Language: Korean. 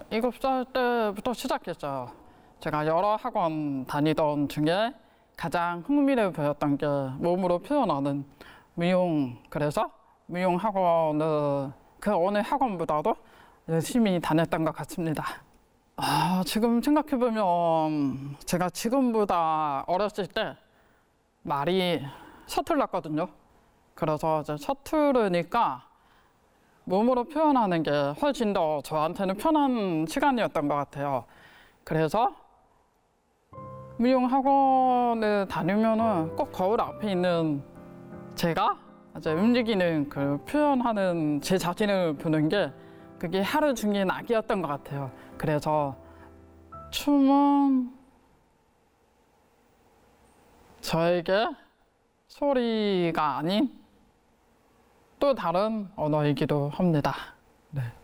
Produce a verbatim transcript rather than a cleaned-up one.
일곱 살 때부터 시작했어요. 제가 여러 학원 다니던 중에 가장 흥미를 보였던 게 몸으로 표현하는 미용. 그래서 미용 학원을 그 어느 학원보다도 열심히 다녔던 것 같습니다. 아, 지금 생각해보면 제가 지금보다 어렸을 때 말이 서툴렀거든요. 그래서 이제 서투르니까 몸으로 표현하는 게 훨씬 더 저한테는 편한 시간이었던 것 같아요. 그래서 미용 학원을 다니면은 꼭 거울 앞에 있는 제가 이제 움직이는 그 표현하는 제 자신을 보는 게 그게 하루 중에 낙이었던 것 같아요. 그래서 춤은 저에게 소리가 아닌 또 다른 언어이기도 합니다. 네.